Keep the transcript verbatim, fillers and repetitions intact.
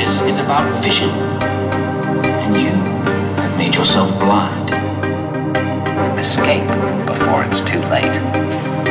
This is about vision. And you have made yourself blind. Escape before it's too late.